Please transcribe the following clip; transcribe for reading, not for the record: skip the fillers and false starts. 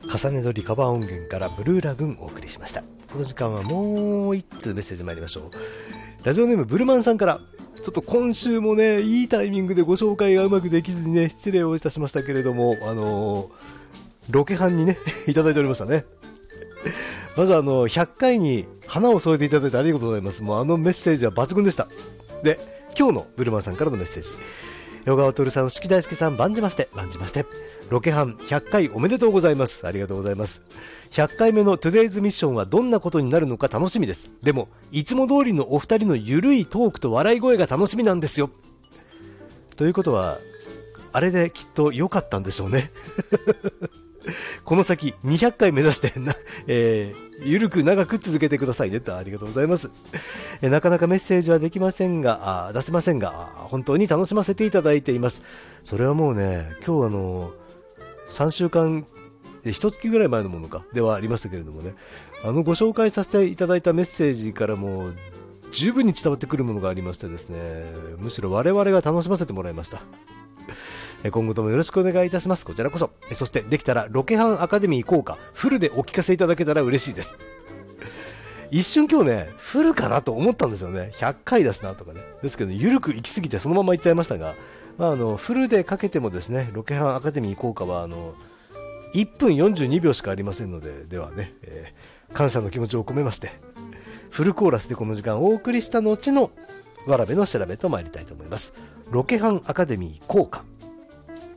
重ね撮りカバー音源からブルーラグーンをお送りしました。この時間はもう一通メッセージ参りましょう。ラジオネームブルマンさんから、ちょっと今週もね、いいタイミングでご紹介がうまくできずにね、失礼をいたしましたけれども、ロケハンにねいただいておりましたね。まず100回に花を添えていただいてありがとうございます。もうメッセージは抜群でした。で、今日のブルマンさんからのメッセージ。小川徹さん、四季大輔さん、万じまして、ロケハン100回おめでとうございます。ありがとうございます。100回目のトゥデイズミッションはどんなことになるのか楽しみです。でも、いつも通りのお二人のゆるいトークと笑い声が楽しみなんですよ。ということは、あれできっと良かったんでしょうね。この先200回目指してゆるく長く続けてくださいねと。ありがとうございます。なかなかメッセージはできませんが、出せませんが、本当に楽しませていただいています。それはもうね、今日3週間、1月ぐらい前のものかではありましたけれどもね、ご紹介させていただいたメッセージからも十分に伝わってくるものがありましてですね、むしろ我々が楽しませてもらいました。今後ともよろしくお願いいたします。こちらこそ。そしてできたらロケハンアカデミー効果フルでお聞かせいただけたら嬉しいです。一瞬今日ね、フルかなと思ったんですよね。100回だしなとかね。ですけど、ゆるく行き過ぎてそのまま行っちゃいましたが、フルでかけてもですね、ロケハンアカデミー効果は1分42秒しかありませんので、ではね、感謝の気持ちを込めまして、フルコーラスでこの時間をお送りした後のわらべの調べと参りたいと思います。ロケハンアカデミー効果。